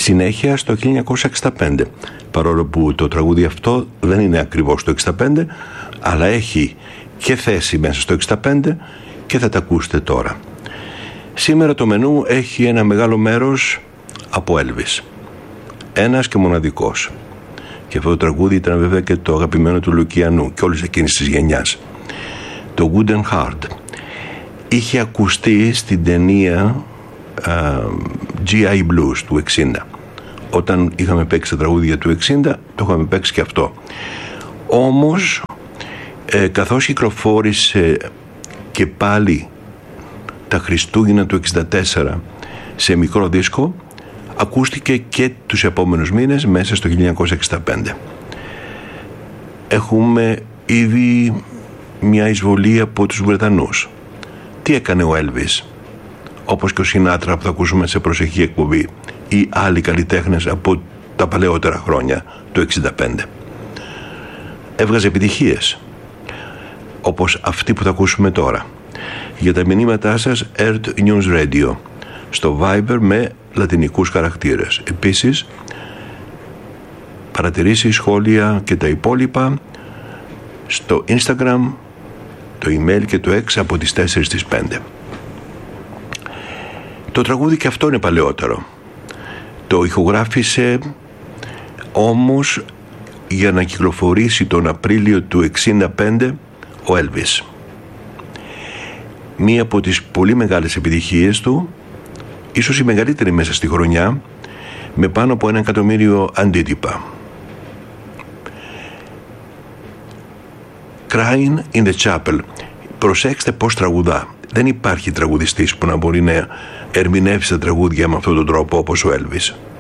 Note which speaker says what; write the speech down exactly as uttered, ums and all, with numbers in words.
Speaker 1: συνέχεια στο χίλια εννιακόσια εξήντα πέντε, παρόλο που το τραγούδι αυτό δεν είναι ακριβώς το εξήντα πέντε, αλλά έχει και θέση μέσα στο εξήντα πέντε και θα τα ακούσετε τώρα. Σήμερα το μενού έχει ένα μεγάλο μέρος από Elvis, ένας και μοναδικός, και αυτό το τραγούδι ήταν βέβαια και το αγαπημένο του Λουκιανού και όλης εκείνης της γενιάς, το Wooden Heart. Είχε ακουστεί στην ταινία uh, τζι άι Blues του εξήντα. Όταν είχαμε παίξει τα τραγούδια του εξήντα, το είχαμε παίξει και αυτό. Όμως ε, καθώς κυκλοφόρησε και πάλι τα Χριστούγεννα του εξήντα τέσσερα σε μικρό δίσκο, ακούστηκε και τους επόμενους μήνες μέσα στο χίλια εννιακόσια εξήντα πέντε. Έχουμε ήδη μια εισβολή από τους Βρετανούς. Τι έκανε ο Elvis, όπως και ο Σινάτρα που θα ακούσουμε σε προσεχή εκπομπή, ή άλλοι καλλιτέχνες από τα παλαιότερα χρόνια του εξήντα πέντε? Έβγαζε επιτυχίες, όπως αυτή που θα ακούσουμε τώρα. Για τα μηνύματά σας, Earth News Radio στο Viber με λατινικούς χαρακτήρες. Επίσης, παρατηρήσεις, σχόλια και τα υπόλοιπα στο Instagram, το email και το X από τις τέσσερις στις πέντε. Το τραγούδι και αυτό είναι παλαιότερο. Το ηχογράφησε όμως για να κυκλοφορήσει τον Απρίλιο του εξήντα πέντε ο Elvis. Μία από τις πολύ μεγάλες επιτυχίες του, ίσως η μεγαλύτερη μέσα στη χρονιά, με πάνω από ένα εκατομμύριο αντίτυπα. Crying in the Chapel. Προσέξτε πως τραγουδά. Δεν υπάρχει τραγουδιστής που να μπορεί να ερμηνεύσει τα τραγούδια με αυτόν τον τρόπο όπως ο Elvis.